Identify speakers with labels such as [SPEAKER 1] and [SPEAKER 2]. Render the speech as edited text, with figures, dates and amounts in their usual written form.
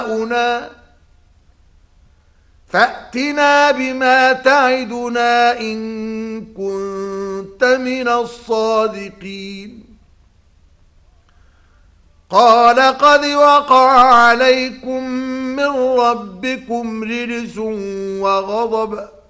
[SPEAKER 1] فأتنا بما تعدنا إن كنت من الصادقين قال قد وقع عليكم من ربكم رجس وغضب